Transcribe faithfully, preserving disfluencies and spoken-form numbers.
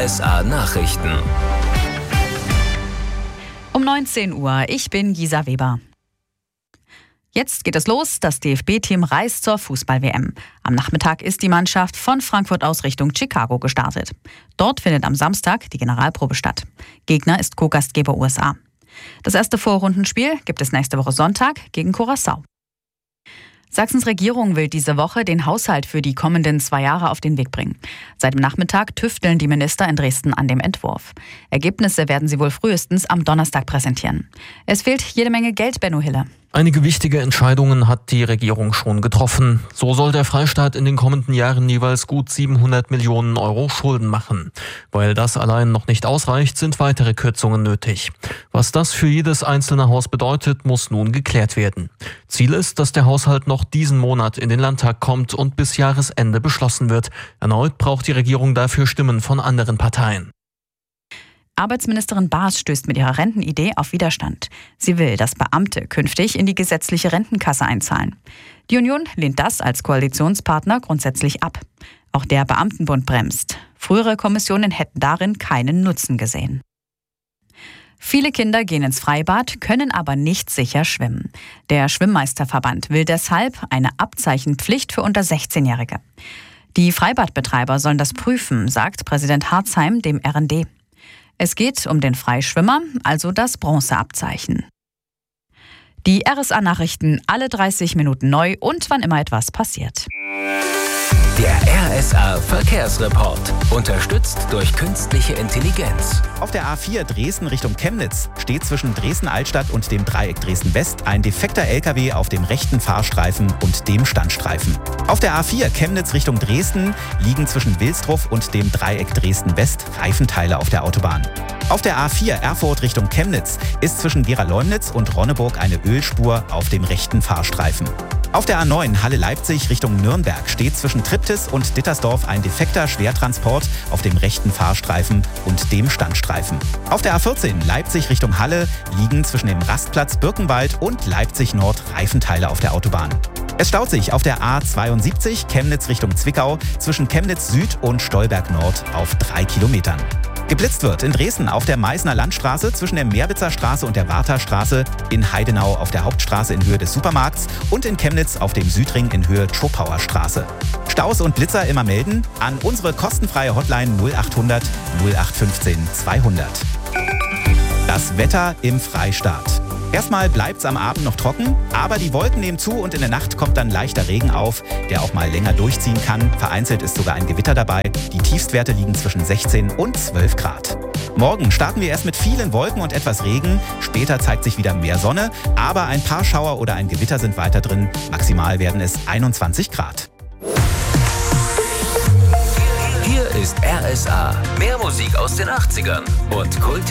S A Nachrichten. Um neunzehn Uhr, ich bin Gisa Weber. Jetzt geht es los, das D F B-Team reist zur Fußball-W M. Am Nachmittag ist die Mannschaft von Frankfurt aus Richtung Chicago gestartet. Dort findet am Samstag die Generalprobe statt. Gegner ist Co-Gastgeber U S A. Das erste Vorrundenspiel gibt es nächste Woche Sonntag gegen Curaçao. Sachsens Regierung will diese Woche den Haushalt für die kommenden zwei Jahre auf den Weg bringen. Seit dem Nachmittag tüfteln die Minister in Dresden an dem Entwurf. Ergebnisse werden sie wohl frühestens am Donnerstag präsentieren. Es fehlt jede Menge Geld, Benno Hille. Einige wichtige Entscheidungen hat die Regierung schon getroffen. So soll der Freistaat in den kommenden Jahren jeweils gut siebenhundert Millionen Euro Schulden machen. Weil das allein noch nicht ausreicht, sind weitere Kürzungen nötig. Was das für jedes einzelne Haus bedeutet, muss nun geklärt werden. Ziel ist, dass der Haushalt noch diesen Monat in den Landtag kommt und bis Jahresende beschlossen wird. Erneut braucht die Regierung dafür Stimmen von anderen Parteien. Arbeitsministerin Baas stößt mit ihrer Rentenidee auf Widerstand. Sie will, dass Beamte künftig in die gesetzliche Rentenkasse einzahlen. Die Union lehnt das als Koalitionspartner grundsätzlich ab. Auch der Beamtenbund bremst. Frühere Kommissionen hätten darin keinen Nutzen gesehen. Viele Kinder gehen ins Freibad, können aber nicht sicher schwimmen. Der Schwimmmeisterverband will deshalb eine Abzeichenpflicht für unter sechzehnjährige. Die Freibadbetreiber sollen das prüfen, sagt Präsident Harzheim dem R N D. Es geht um den Freischwimmer, also das Bronzeabzeichen. Die R S A-Nachrichten alle dreißig Minuten neu und wann immer etwas passiert. Der R S A-Verkehrsreport. Unterstützt durch künstliche Intelligenz. Auf der A vier Dresden Richtung Chemnitz steht zwischen Dresden-Altstadt und dem Dreieck Dresden-West ein defekter L K W auf dem rechten Fahrstreifen und dem Standstreifen. Auf der A vier Chemnitz Richtung Dresden liegen zwischen Wilsdruff und dem Dreieck Dresden-West Reifenteile auf der Autobahn. Auf der A vier Erfurt Richtung Chemnitz ist zwischen Gera-Leumnitz und Ronneburg eine Ölspur auf dem rechten Fahrstreifen. Auf der A neun Halle-Leipzig Richtung Nürnberg steht zwischen Triptis und Dittersdorf ein defekter Schwertransport auf dem rechten Fahrstreifen und dem Standstreifen. Auf der A vierzehn Leipzig Richtung Halle liegen zwischen dem Rastplatz Birkenwald und Leipzig Nord Reifenteile auf der Autobahn. Es staut sich auf der A zweiundsiebzig Chemnitz Richtung Zwickau zwischen Chemnitz Süd und Stolberg Nord auf drei Kilometern. Geblitzt wird in Dresden auf der Meißner Landstraße zwischen der Merbitzer Straße und der Warthastraße, in Heidenau auf der Hauptstraße in Höhe des Supermarkts und in Chemnitz auf dem Südring in Höhe Schopauer Straße. Staus und Blitzer immer melden an unsere kostenfreie Hotline null achthundert null acht fünfzehn zweihundert. Das Wetter im Freistaat. Erstmal bleibt's am Abend noch trocken, aber die Wolken nehmen zu und in der Nacht kommt dann leichter Regen auf, der auch mal länger durchziehen kann. Vereinzelt ist sogar ein Gewitter dabei. Die Tiefstwerte liegen zwischen sechzehn und zwölf Grad. Morgen starten wir erst mit vielen Wolken und etwas Regen. Später zeigt sich wieder mehr Sonne, aber ein paar Schauer oder ein Gewitter sind weiter drin. Maximal werden es einundzwanzig Grad. Hier ist R S A. Mehr Musik aus den achtzigern und Kult.